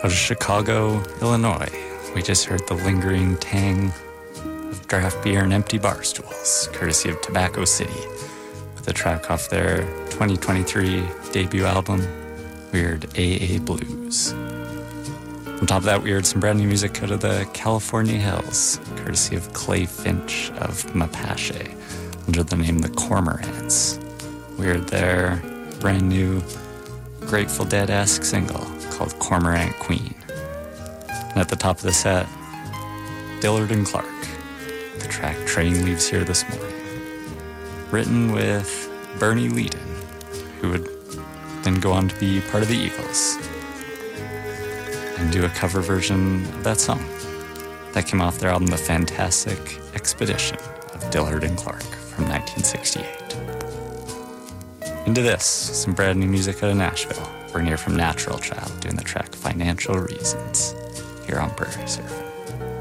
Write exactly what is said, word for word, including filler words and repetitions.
Out of Chicago, Illinois, we just heard the lingering tang of draft beer and empty bar stools, courtesy of Tobacco City, with a track off their twenty twenty-three debut album, Weird A A Blues. On top of that, we heard some brand new music out of the California Hills, courtesy of Clay Finch of Mapache, under the name The Cormorants. We heard their brand new Grateful Dead-esque single called Cormorant Queen. And at the top of the set, Dillard and Clark, the track Train Leaves Here This Morning, written with Bernie Leadon, who would then go on to be part of the Eagles and do a cover version of that song that came off their album The Fantastic Expedition of Dillard and Clark from nineteen sixty-eight. Into this, some brand new music out of Nashville. We're gonna hear from Natural Child doing the track Financial Reasons here on Prairie Surfing.